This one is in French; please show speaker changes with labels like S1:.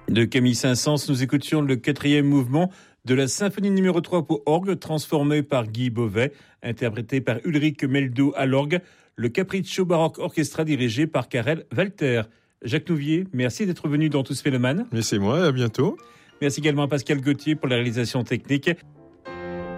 S1: De Camille Saint-Saëns, nous écoutions le 4e mouvement de la symphonie numéro 3 pour orgue, transformée par Guy Beauvais, interprété par Ulrich Meldo à l'orgue, le Capriccio Baroque Orchestra dirigé par Karel Walter. Jacques Nouvier, merci d'être venu dans Tous Phénomènes.
S2: Mais c'est moi, à bientôt.
S1: Merci également à Pascal Gauthier pour la réalisation technique.